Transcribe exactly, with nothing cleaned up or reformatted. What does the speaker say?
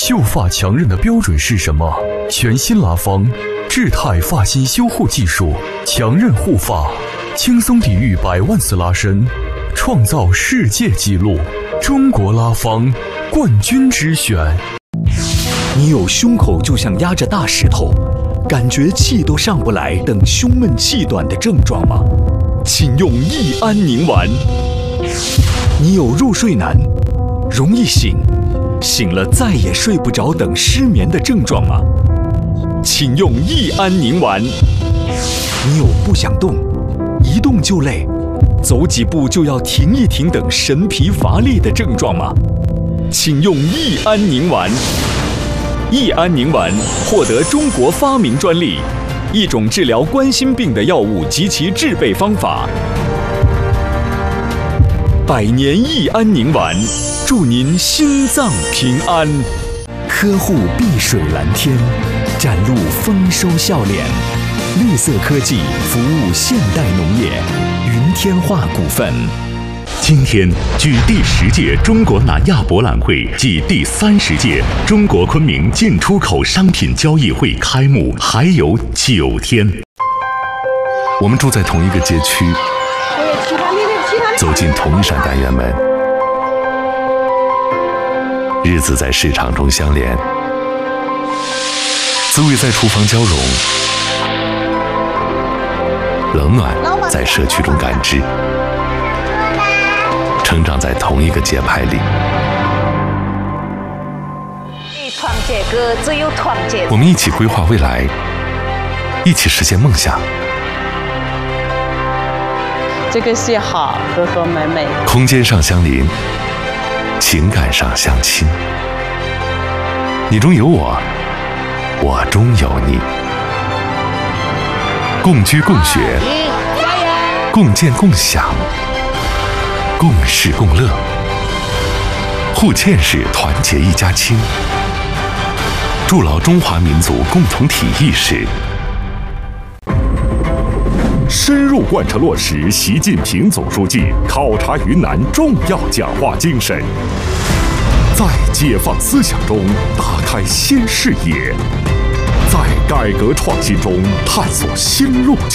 秀发强韧的标准是什么？全新拉芳智泰发型修护技术，强韧护发，轻松抵御百万次拉伸，创造世界纪录。中国拉芳冠军之选。 你有胸口就像压着大石头，感觉气都上不来等胸闷气短的症状吗？请用益安宁丸。你有入睡难，容易醒，醒了再也睡不着等失眠的症状吗？请用益安宁丸。你有不想动，一动就累，走几步就要停一停等神疲乏力的症状吗？请用益安宁丸。益安宁丸获得中国发明专利，一种治疗冠心病的药物及其制备方法。百年益安宁丸，祝您心脏平安。呵护碧水蓝天，展露丰收笑脸。绿色科技服务现代农业，云天化股份。 今天，距第十届中国南亚博览会暨第三十届中国昆明进出口商品交易会开幕还有九天。 我们住在同一个街区，走进同一扇单元门，日子在市场中相连，滋味在厨房交融，冷暖在社区中感知，成长在同一个节拍里。 团结哥，只有团结。 我们一起规划未来，一起实现梦想。 这个是好，和和美美。 空间上相邻，情感上相亲。你中有我，我中有你。共居共学，共建共享，共事共乐。互嵌式团结一家亲，筑牢中华民族共同体意识。 深入贯彻落实习近平总书记考察云南重要讲话精神，在解放思想中打开新视野，在改革创新中探索新路径。